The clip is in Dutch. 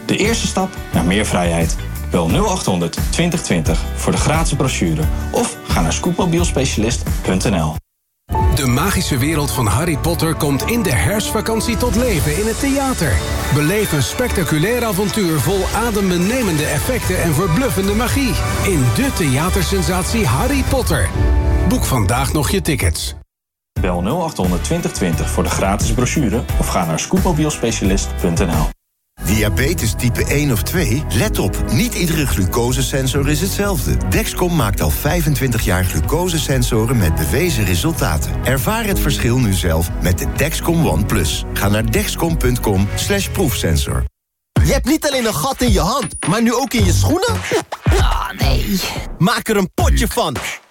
De eerste stap naar meer vrijheid. Bel 0800 2020 voor de gratis brochure. Of ga naar scootmobielspecialist.nl. De magische wereld van Harry Potter komt in de herfstvakantie tot leven in het theater. Beleef een spectaculair avontuur vol adembenemende effecten en verbluffende magie. In de theatersensatie Harry Potter. Boek vandaag nog je tickets. Bel 0800 2020 voor de gratis brochure of ga naar scootmobielspecialist.nl. Diabetes type 1 of 2? Let op, niet iedere glucosesensor is hetzelfde. Dexcom maakt al 25 jaar glucosesensoren met bewezen resultaten. Ervaar het verschil nu zelf met de Dexcom ONE+. Ga naar dexcom.com/proefsensor. Je hebt niet alleen een gat in je hand, maar nu ook in je schoenen? Ah, nee. Maak er een potje van.